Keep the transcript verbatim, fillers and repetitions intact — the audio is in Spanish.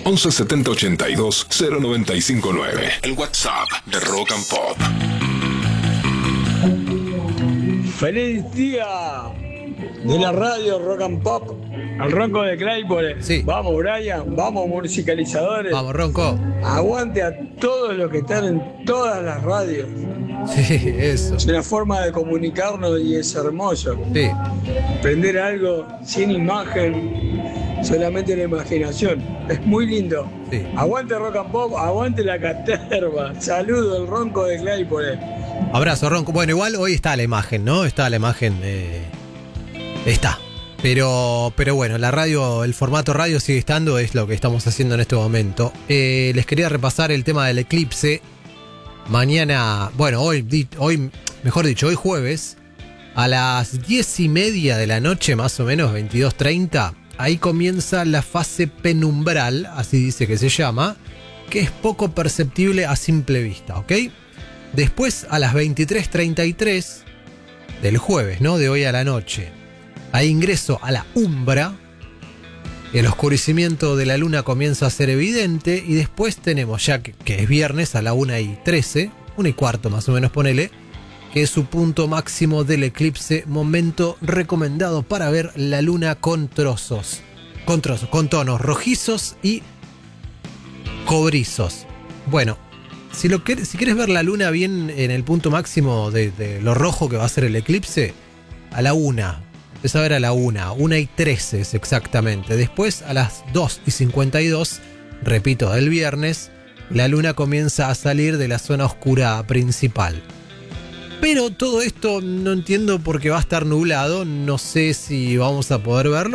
once setenta ochenta y dos cero noventa y cinco nueve. El WhatsApp de Rock and Pop. ¡Feliz día de la radio Rock and Pop! Al Ronco de Claypole. Sí. Vamos, Brian. Vamos, musicalizadores. Vamos, Ronco. Aguante a todos los que están en todas las radios. Sí, eso. Es una forma de comunicarnos y es hermoso. Sí. Prender algo sin imagen, solamente la imaginación. Es muy lindo. Sí. Aguante Rock and Pop, aguante la caterva. Saludo el Ronco de Claypole. Abrazo, Ronco. Bueno, igual hoy está la imagen, ¿no? Está la imagen. Eh, está. Pero, pero bueno, la radio, el formato radio sigue estando, es lo que estamos haciendo en este momento. Eh, les quería repasar el tema del eclipse. Mañana, bueno, hoy, hoy, mejor dicho, hoy jueves, a las diez y media de la noche, más o menos, veintidós treinta, ahí comienza la fase penumbral, así dice que se llama, que es poco perceptible a simple vista, ¿ok? Después, a las veintitrés treinta y tres del jueves, ¿no? De hoy a la noche, hay ingreso a la umbra. El oscurecimiento de la luna comienza a ser evidente y después tenemos ya que, que es viernes a la una y trece, una y cuarto más o menos ponele, que es su punto máximo del eclipse, momento recomendado para ver la luna con trozos, con trozos, con tonos rojizos y cobrizos. Bueno, si, lo que, si quieres ver la luna bien en el punto máximo de, de lo rojo que va a ser el eclipse, a la una. Empieza a ver a la una, una y trece es exactamente. Después a las dos y cincuenta y dos, repito, del viernes, la luna comienza a salir de la zona oscura principal. Pero todo esto no entiendo porque va a estar nublado, no sé si vamos a poder verlo.